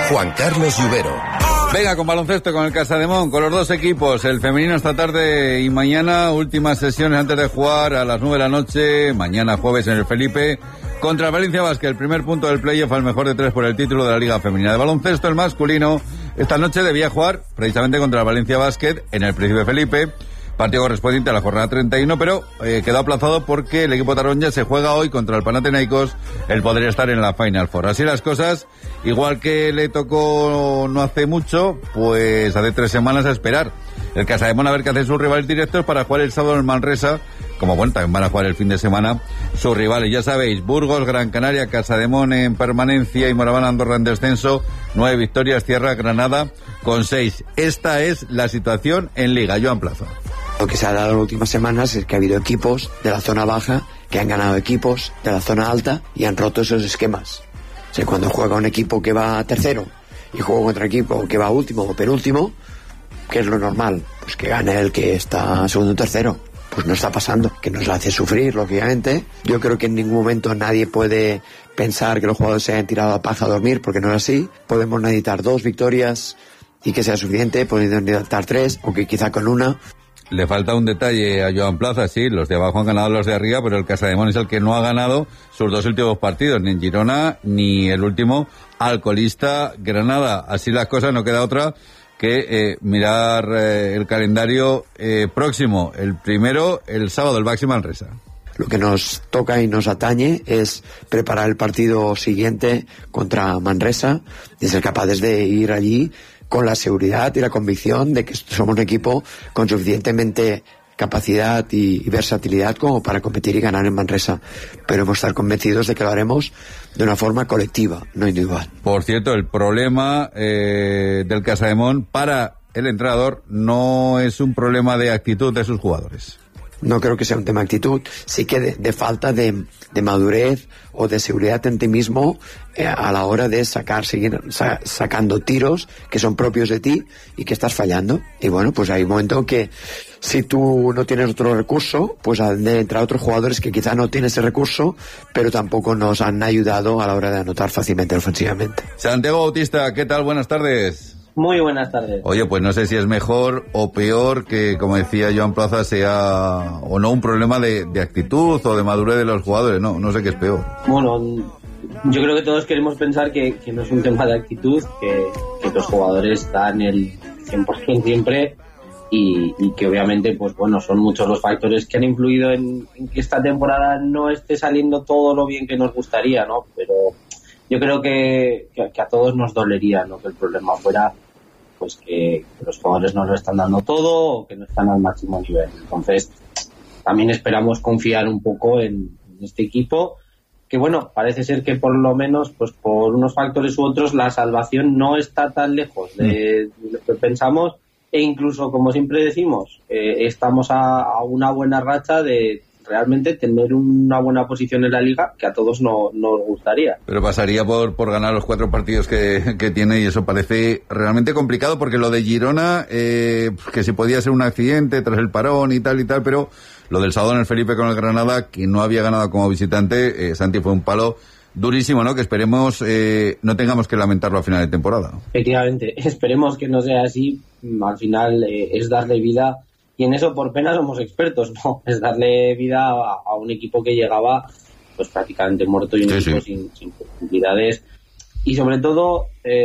Juan Carlos Lluvero. Venga, con baloncesto, con el Casademón, con los dos equipos, el femenino esta tarde y mañana, últimas sesiones antes de jugar a las 9 de la noche, mañana jueves en el Felipe, contra el Valencia Basket, el primer punto del playoff al mejor de 3 por el título de la Liga Femenina de Baloncesto. El masculino esta noche debía jugar precisamente contra el Valencia Basket en el Príncipe Felipe, partido correspondiente a la jornada 31, pero quedó aplazado porque el equipo taronja se juega hoy contra el Panathinaikos, él podría estar en la Final Four. Así las cosas, igual que le tocó no hace mucho, pues hace 3 semanas a esperar. El Casademón a ver qué hacen sus rivales directos para jugar el sábado en Manresa, como bueno, también van a jugar el fin de semana sus rivales. Ya sabéis, Burgos, Gran Canaria, Casademón en permanencia y Moraván Andorra en descenso, 9 victorias, Tierra Granada con 6. Esta es la situación en Liga. Joan Plaza. Lo que se ha dado en las últimas semanas es que ha habido equipos de la zona baja que han ganado equipos de la zona alta y han roto esos esquemas. O sea, cuando juega un equipo que va tercero y juega contra un equipo que va último o penúltimo, ¿qué es lo normal? Pues que gane el que está segundo o tercero. Pues no está pasando, que nos hace sufrir, lógicamente. Yo creo que en ningún momento nadie puede pensar que los jugadores se hayan tirado a paja a dormir, porque no es así. Podemos necesitar 2 victorias y que sea suficiente, podemos necesitar 3, o que quizá con una. Le falta un detalle a Joan Plaza, sí, los de abajo han ganado los de arriba, pero el Casademón es el que no ha ganado sus 2 últimos partidos, ni en Girona, ni el último alcoholista Granada. Así las cosas, no queda otra que mirar el calendario próximo. El primero, el sábado, el Baxi Manresa. Lo que nos toca y nos atañe es preparar el partido siguiente contra Manresa y ser capaces de ir allí con la seguridad y la convicción de que somos un equipo con suficientemente capacidad y versatilidad como para competir y ganar en Manresa, pero hemos de estar convencidos de que lo haremos de una forma colectiva, no individual. Por cierto, el problema del Casademón para el entrenador no es un problema de actitud de sus jugadores. No creo que sea un tema de actitud, sí que de falta de madurez o de seguridad en ti mismo a la hora de seguir sacando tiros que son propios de ti y que estás fallando. Y bueno, pues hay un momento que si tú no tienes otro recurso, pues han de entrar otros jugadores que quizá no tienen ese recurso, pero tampoco nos han ayudado a la hora de anotar fácilmente ofensivamente. Santiago Bautista, ¿qué tal? Buenas tardes. Muy buenas tardes. Oye, pues no sé si es mejor o peor que, como decía Joan Plaza, sea o no un problema de actitud o de madurez de los jugadores. No sé qué es peor. Bueno, yo creo que todos queremos pensar que no es un tema de actitud, que los jugadores dan el 100% siempre y que obviamente, pues bueno, son muchos los factores que han influido en que esta temporada no esté saliendo todo lo bien que nos gustaría, ¿no? Pero yo creo que a todos nos dolería, ¿no? Que el problema fuera pues que los jugadores no lo están dando todo o que no están al máximo nivel. Entonces, también esperamos confiar un poco en este equipo, que bueno, parece ser que por lo menos, pues por unos factores u otros, la salvación no está tan lejos de lo que pensamos, e incluso, como siempre decimos, estamos a una buena racha de realmente tener una buena posición en la liga, que a todos nos gustaría. Pero pasaría por ganar los 4 partidos que tiene, y eso parece realmente complicado, porque lo de Girona, que si podía ser un accidente tras el parón y tal, pero lo del sábado en el Felipe con el Granada, que no había ganado como visitante, Santi, fue un palo durísimo, ¿no? Que esperemos no tengamos que lamentarlo a final de temporada. Efectivamente, esperemos que no sea así. Al final es darle vida. Y en eso por pena somos expertos, ¿no? Es darle vida a un equipo que llegaba pues prácticamente muerto y un equipo sin posibilidades. Y sobre todo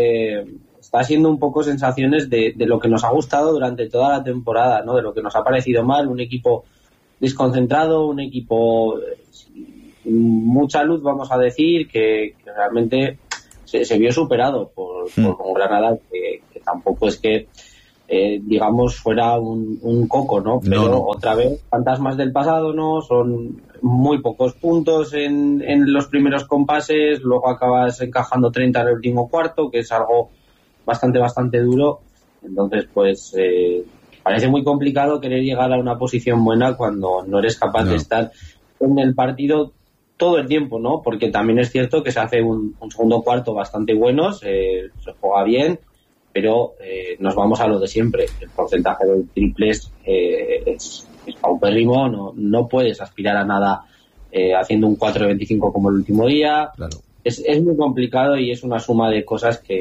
está siendo un poco sensaciones de lo que nos ha gustado durante toda la temporada, ¿no? De lo que nos ha parecido mal, un equipo desconcentrado, un equipo sin mucha luz, vamos a decir, que realmente se vio superado por un Granada que tampoco es que digamos fuera un coco, ¿no? Pero no. Otra vez, fantasmas del pasado, ¿no? Son muy pocos puntos en los primeros compases, luego acabas encajando 30 en el último cuarto, que es algo bastante duro. Entonces, pues parece muy complicado querer llegar a una posición buena cuando no eres capaz de estar en el partido todo el tiempo, ¿no? Porque también es cierto que se hace un segundo cuarto bastante bueno, se juega bien, pero nos vamos a lo de siempre. El porcentaje de triples es paupérrimo, no puedes aspirar a nada haciendo un 4 de 25 como el último día. Claro. Es muy complicado y es una suma de cosas que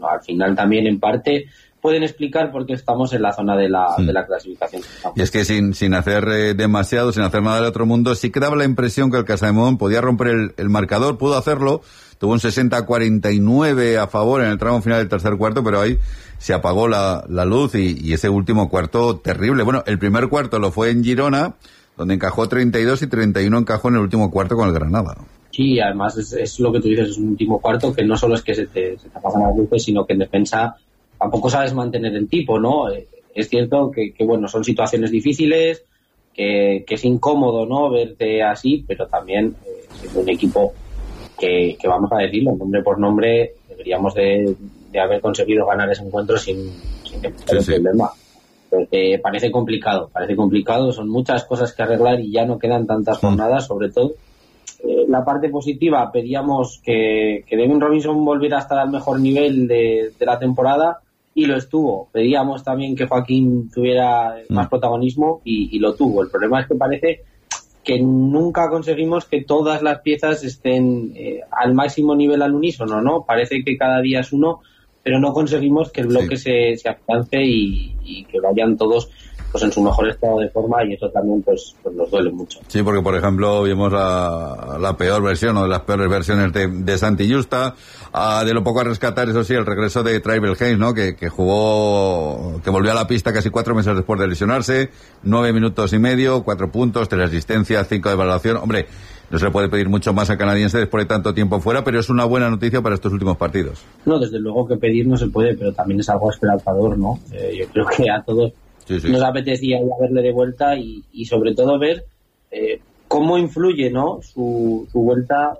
bueno, al final también en parte pueden explicar por qué estamos en la zona de la clasificación. Y es que sin hacer demasiado, sin hacer nada del otro mundo, sí que daba la impresión que el Casademón podía romper el marcador, pudo hacerlo, tuvo un 60-49 a favor en el tramo final del tercer cuarto, pero ahí se apagó la luz y ese último cuarto terrible. Bueno, el primer cuarto lo fue en Girona, donde encajó 32 y 31 encajó en el último cuarto con el Granada. Sí, además es lo que tú dices, es un último cuarto que no solo es que se te apagan las luces, sino que en defensa tampoco sabes mantener el tipo, ¿no? Es cierto que bueno, son situaciones difíciles, que es incómodo, ¿no?, verte así, pero también siendo un equipo que vamos a decirlo, nombre por nombre, deberíamos de haber conseguido ganar ese encuentro sin problema. Parece complicado, son muchas cosas que arreglar y ya no quedan tantas jornadas, sobre todo. La parte positiva, pedíamos que Devin Robinson volviera a estar al mejor nivel de la temporada, y lo estuvo. Pedíamos también que Joaquín tuviera más protagonismo y lo tuvo. El problema es que parece que nunca conseguimos que todas las piezas estén al máximo nivel al unísono, ¿no? Parece que cada día es uno, pero no conseguimos que el bloque se alcance y que vayan todos pues en su mejor estado de forma, y eso también pues nos duele mucho. Sí, porque por ejemplo vimos la peor versión o de las peores versiones de Santi Justa, de lo poco a rescatar, eso sí, el regreso de Tribal Haynes, ¿no? Que volvió a la pista casi 4 meses después de lesionarse, 9 minutos y medio, 4 puntos, 3 asistencias, 5 de valoración. Hombre, no se le puede pedir mucho más al canadiense después de tanto tiempo fuera, pero es una buena noticia para estos últimos partidos. No, desde luego que pedir no se puede, pero también es algo esperanzador, ¿no? Yo creo que a todos nos apetecía verle de vuelta y sobre todo ver cómo influye, ¿no?, su vuelta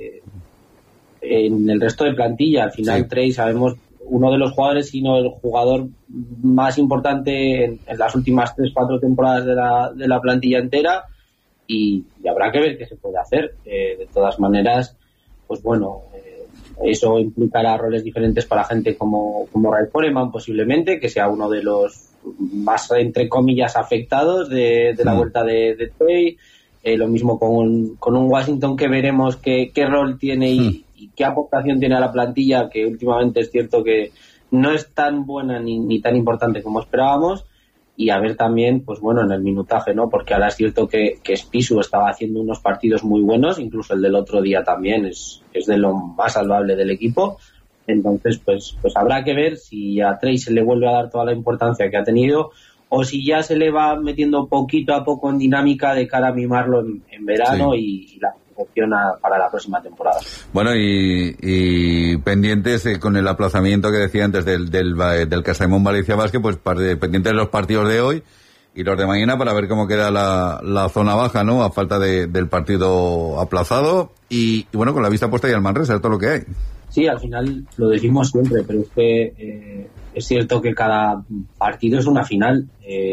en el resto de plantilla. Al final Trey, sabemos, uno de los jugadores, sino el jugador más importante en las últimas 3-4 temporadas de la plantilla entera, y habrá que ver qué se puede hacer. De todas maneras, pues bueno, eso implicará roles diferentes para gente como Ray Foreman, posiblemente, que sea uno de los más, entre comillas, afectados de la vuelta de Trey. Lo mismo con un Washington, que veremos qué rol tiene y qué aportación tiene a la plantilla, que últimamente es cierto que no es tan buena ni tan importante como esperábamos. Y a ver también, pues bueno, en el minutaje, ¿no? Porque ahora es cierto que Spisu estaba haciendo unos partidos muy buenos, incluso el del otro día también es de lo más salvable del equipo. Entonces, pues habrá que ver si a Trey se le vuelve a dar toda la importancia que ha tenido, o si ya se le va metiendo poquito a poco en dinámica de cara a mimarlo en verano y la opción para la próxima temporada. Bueno, y pendientes con el aplazamiento que decía antes del Casademón Valencia Basket, pues pendientes de los partidos de hoy y los de mañana para ver cómo queda la zona baja, ¿no?, a falta del partido aplazado y bueno, con la vista puesta ya al Manresa, es todo lo que hay. Sí, al final lo decimos siempre, pero es que es cierto que cada partido es una final,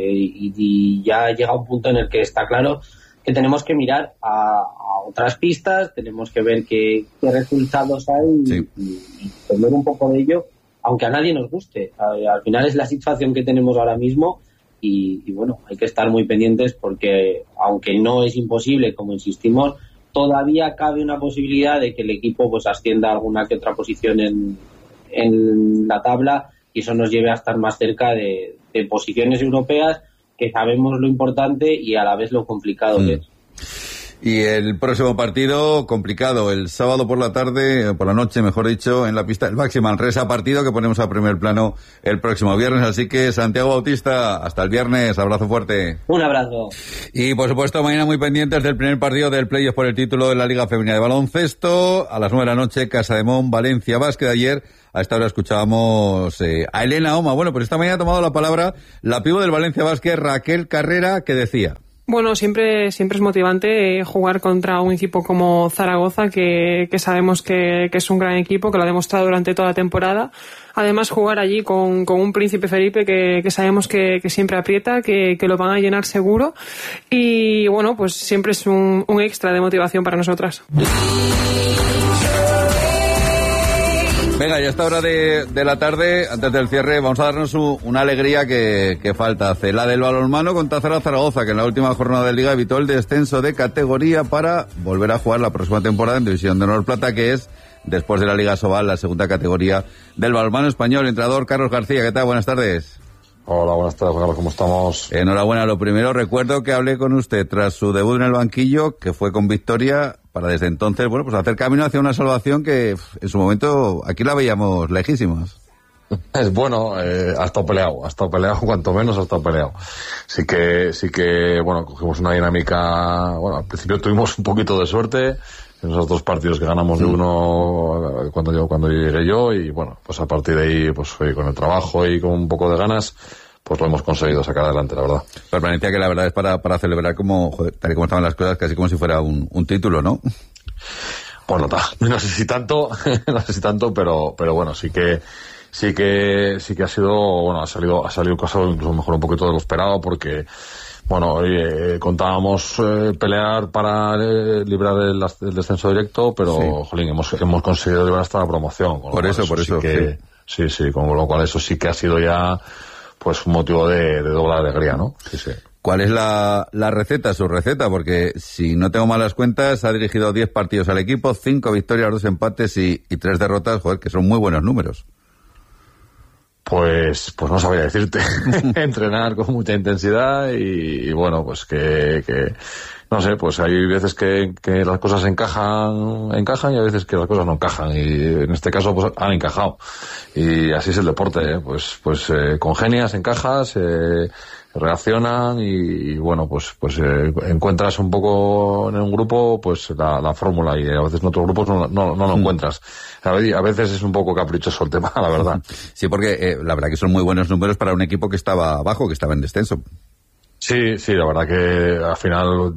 y ya llega un punto en el que está claro que tenemos que mirar a otras pistas, tenemos que ver qué resultados hay y tener un poco de ello, aunque a nadie nos guste. Al final es la situación que tenemos ahora mismo y bueno, hay que estar muy pendientes porque, aunque no es imposible, como insistimos, todavía cabe una posibilidad de que el equipo pues ascienda a alguna que otra posición en la tabla, y eso nos lleve a estar más cerca de posiciones europeas, que sabemos lo importante y a la vez lo complicado que es. Y el próximo partido complicado, el sábado por la tarde, por la noche mejor dicho, en la pista del Baxi Manresa, partido que ponemos a primer plano el próximo viernes. Así que, Santiago Bautista, hasta el viernes, abrazo fuerte. Un abrazo. Y por supuesto mañana muy pendientes del primer partido del playoff por el título de la Liga Femenina de Baloncesto, a las 9 de la noche, Casademón, Valencia Basket. Ayer a esta hora escuchábamos a Elena Oma. Bueno, pues esta mañana ha tomado la palabra la pívot del Valencia Basket, Raquel Carrera, que decía: bueno, siempre es motivante jugar contra un equipo como Zaragoza, que sabemos que es un gran equipo, que lo ha demostrado durante toda la temporada. Además, jugar allí con un Príncipe Felipe que sabemos que siempre aprieta, que lo van a llenar seguro. Y bueno, pues siempre es un extra de motivación para nosotras. Venga, ya a esta hora de la tarde, antes del cierre, vamos a darnos una alegría que falta hace. La del balonmano con Tazara Zaragoza, que en la última jornada de Liga evitó el descenso de categoría para volver a jugar la próxima temporada en División de Honor Plata, que es después de la Liga Sobal, la segunda categoría del balonmano español. Entrenador Carlos García, ¿qué tal? Buenas tardes. Hola, buenas tardes, Carlos, ¿cómo estamos? Enhorabuena. Lo primero, recuerdo que hablé con usted tras su debut en el banquillo, que fue con victoria, para desde entonces, bueno, pues hacer camino hacia una salvación que en su momento aquí la veíamos lejísimos. Es bueno, ha estado peleado, cuanto menos ha estado peleado. Sí que, bueno, cogimos una dinámica, bueno, al principio tuvimos un poquito de suerte en esos 2 partidos que ganamos de uno cuando llegué yo, y bueno, pues a partir de ahí, pues con el trabajo y con un poco de ganas, pues lo hemos conseguido sacar adelante, la verdad. Permanencia que la verdad es para celebrar como, joder, tal y como estaban las cosas, casi como si fuera un título, ¿no? Bueno, no sé si tanto, pero bueno, sí que ha sido, bueno, ha salido cosa incluso mejor un poquito de lo esperado, porque bueno, contábamos pelear para librar el descenso directo, pero sí, jolín, hemos conseguido librar hasta la promoción. Por eso, sí, con lo cual eso sí que ha sido ya pues un motivo de doble alegría, ¿no? Sí. ¿Cuál es la receta, su receta? Porque si no tengo malas cuentas, ha dirigido 10 partidos al equipo, 5 victorias, 2 empates y 3 derrotas, joder, que son muy buenos números. Pues no sabría decirte. Entrenar con mucha intensidad y bueno, pues que no sé, pues hay veces que las cosas encajan y hay veces que las cosas no encajan, y en este caso pues han encajado, y así es el deporte, ¿eh? Pues congenias, encajas, reaccionan y bueno, pues encuentras un poco en un grupo pues la fórmula, y a veces en otros grupos no lo encuentras. A veces es un poco caprichoso el tema, la verdad. Sí, porque la verdad que son muy buenos números para un equipo que estaba abajo, que estaba en descenso. Sí, la verdad que al final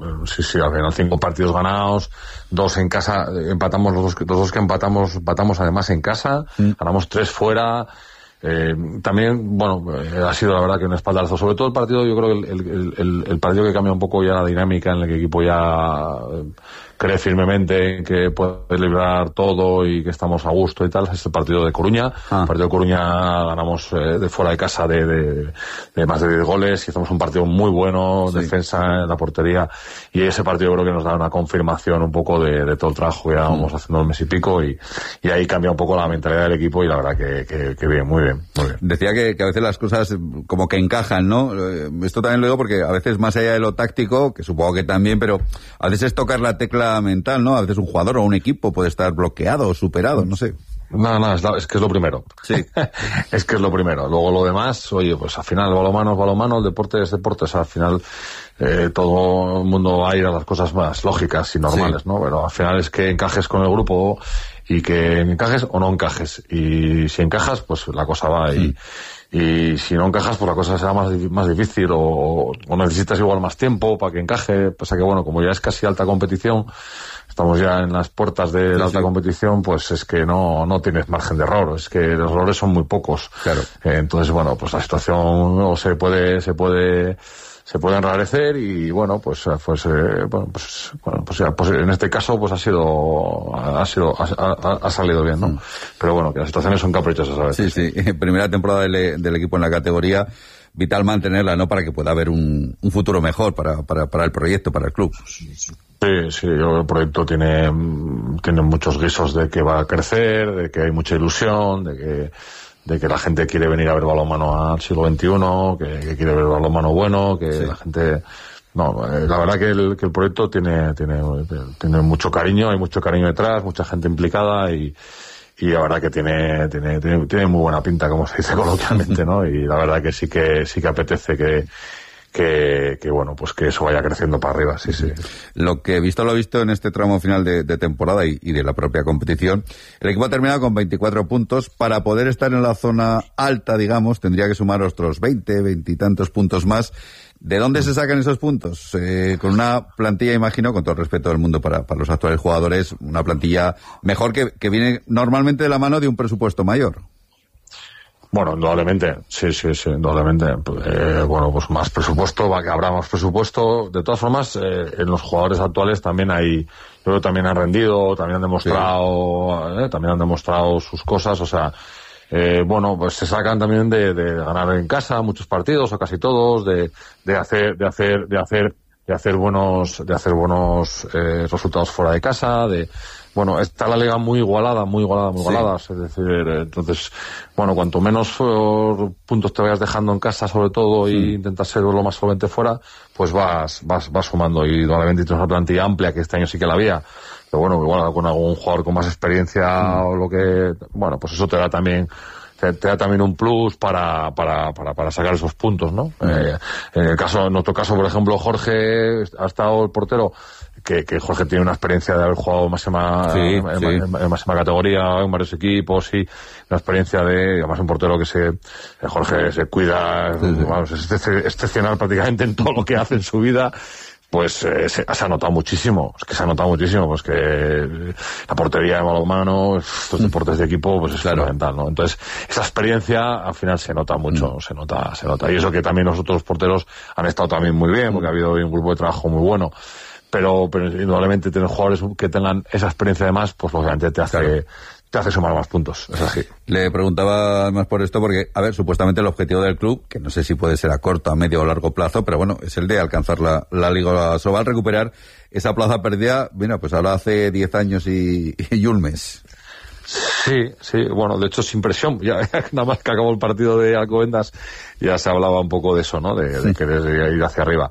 5 partidos ganados, 2 en casa, empatamos los dos que empatamos además en casa, ganamos 3 fuera. También, bueno, ha sido la verdad que un espaldarazo, sobre todo el partido, yo creo que el partido que cambia un poco ya la dinámica, en el que el equipo ya cree firmemente en que puede librar todo y que estamos a gusto y tal, es el partido de Coruña. El partido de Coruña ganamos de fuera de casa de más de 10 goles, hicimos un partido muy bueno, sí, defensa en la portería, y ese partido creo que nos da una confirmación un poco de todo el trabajo que llevábamos haciendo un mes y pico, y ahí cambia un poco la mentalidad del equipo, y la verdad que bien, muy bien. Decía que a veces las cosas como que encajan, ¿no? Esto también lo digo porque a veces más allá de lo táctico, que supongo que también, pero a veces es tocar la tecla mental, ¿no? A veces un jugador o un equipo puede estar bloqueado o superado, no sé. No, es que es lo primero. Sí. Es que es lo primero. Luego lo demás, oye, pues al final el balonmano es balonmano, el deporte es deporte, o sea, al final todo el mundo va a ir a las cosas más lógicas y normales, sí, ¿no? Pero al final es que encajes con el grupo, y que encajes o no encajes. Y si encajas, pues la cosa va ahí. Y si no encajas, pues la cosa será más difícil, o necesitas igual más tiempo para que encaje. Pasa que bueno, como ya es casi alta competición, estamos ya en las puertas de la alta competición, pues es que no tienes margen de error, es que los errores son muy pocos. Claro. Entonces bueno, pues la situación se puede enrarecer, y bueno, pues en este caso pues ha salido bien, ¿no? Pero bueno, que las situaciones son caprichosas a veces. Sí. Primera temporada del equipo en la categoría, vital mantenerla, ¿no? Para que pueda haber un futuro mejor para el proyecto, para el club. Sí, el proyecto tiene muchos guisos de que va a crecer, de que hay mucha ilusión, de que la gente quiere venir a ver balonmano al siglo XXI, que quiere ver balonmano bueno, que la gente... No, la verdad que el proyecto tiene mucho cariño, hay mucho cariño detrás, mucha gente implicada, y la verdad que tiene muy buena pinta, como se dice coloquialmente, ¿no? Y la verdad que sí que apetece que bueno, pues que eso vaya creciendo para arriba, sí. Lo he visto en este tramo final de temporada y de la propia competición, el equipo ha terminado con 24 puntos. Para poder estar en la zona alta, digamos, tendría que sumar otros 20 y tantos puntos más. ¿De dónde se sacan esos puntos? Con una plantilla, imagino, con todo el respeto del mundo para los actuales jugadores, una plantilla mejor que viene normalmente de la mano de un presupuesto mayor. Bueno, indudablemente, sí, indudablemente. Bueno, pues más presupuesto, habrá más presupuesto. De todas formas, en los jugadores actuales también yo creo que también han rendido, también han demostrado sus cosas, o sea, bueno, pues se sacan también de ganar en casa muchos partidos, o casi todos, de hacer buenos resultados fuera de casa, de bueno, está la liga muy igualada, sí. Es decir, entonces, bueno, cuanto menos puntos te vayas dejando en casa, sobre todo, y intentas ser lo más solvente fuera, pues vas sumando. Y probablemente tienes una plantilla amplia, que este año sí que la había, pero bueno, igual con algún jugador con más experiencia o lo que, bueno, pues eso te da también un plus para sacar esos puntos, ¿no? En nuestro caso, por ejemplo, Jorge ha estado el portero, que Jorge tiene una experiencia de haber jugado en máxima categoría en varios equipos, y una experiencia de, además, un portero que Jorge se cuida, vamos, es excepcional prácticamente en todo lo que hace en su vida. Pues se ha notado muchísimo, pues que la portería de balonmano, estos deportes de equipo, pues es fundamental, ¿no? Entonces, esa experiencia al final se nota mucho, se nota. Y eso que también los otros porteros han estado también muy bien, porque ha habido un grupo de trabajo muy bueno. Pero indudablemente tener jugadores que tengan esa experiencia de más, pues lógicamente te hace sumar más puntos, es así. Le preguntaba más por esto porque, a ver, supuestamente el objetivo del club, que no sé si puede ser a corto, a medio o largo plazo, pero bueno, es el de alcanzar la Liga Sobal, recuperar esa plaza perdida, mira, pues ahora hace 10 años y un mes. Sí, bueno, de hecho sin presión, ya nada más que acabó el partido de Alcobendas, ya se hablaba un poco de eso, ¿no? De querer ir hacia arriba.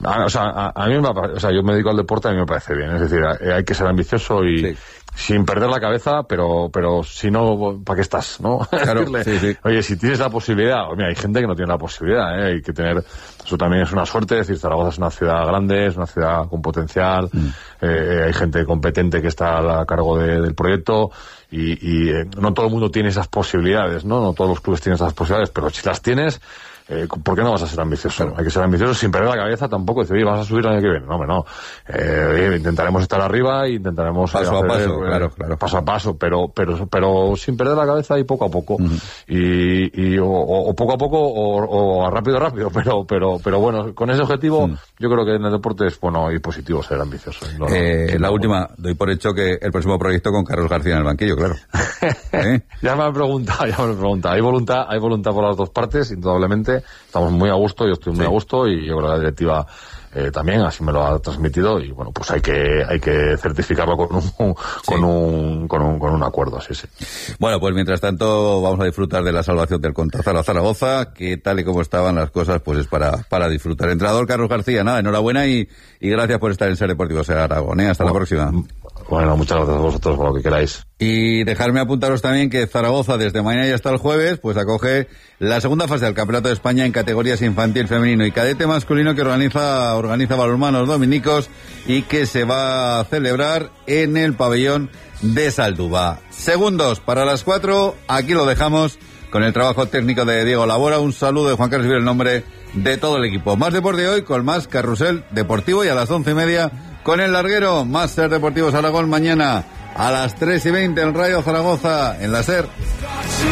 A mí yo me dedico al deporte, a mí me parece bien, es decir, hay que ser ambicioso y sin perder la cabeza, pero si no, ¿para qué estás, no? Claro, Oye, si tienes la posibilidad, mira, hay gente que no tiene la posibilidad, hay que tener, eso también es una suerte, es decir, Zaragoza es una ciudad grande, es una ciudad con potencial, hay gente competente que está a cargo del proyecto, y no todo el mundo tiene esas posibilidades, no todos los clubes tienen esas posibilidades, pero si las tienes, ¿por qué no vas a ser ambicioso? Claro. Hay que ser ambicioso sin perder la cabeza tampoco. Decir, oye, vas a subir el año que viene. No, hombre, no. Intentaremos estar arriba e intentaremos paso a paso, claro. Paso a paso, pero sin perder la cabeza y poco a poco. O poco a poco o a rápido, pero bueno, con ese objetivo yo creo que en el deporte es bueno y positivo ser ambicioso. La última, doy por hecho que el próximo proyecto con Carlos García en el banquillo, claro. Ya me han preguntado. Hay voluntad por las dos partes, indudablemente. Estamos muy a gusto, yo estoy muy a gusto, y yo creo que la directiva también así me lo ha transmitido, y bueno, pues hay que certificarlo con un acuerdo, sí. Bueno, pues mientras tanto vamos a disfrutar de la salvación del Contazara Zaragoza, que tal y como estaban las cosas, pues es para disfrutar. Entrenador Carlos García, nada, enhorabuena y gracias por estar en Ser Deportivo Ser Aragón, hasta la próxima. Bueno, muchas gracias a vosotros por lo que queráis. Y dejarme apuntaros también que Zaragoza desde mañana y hasta el jueves pues acoge la segunda fase del Campeonato de España en categorías infantil, femenino y cadete masculino que organiza Balonmanos Dominicos y que se va a celebrar en el pabellón de Salduba. Segundos para las 4, aquí lo dejamos con el trabajo técnico de Diego Labora. Un saludo de Juan Carlos Vives en nombre de todo el equipo. Más deporte hoy con más Carrusel Deportivo y a las 11:30 con el larguero, más Ser Deportivos Aragón mañana a las 3:20 en Radio Zaragoza en la SER.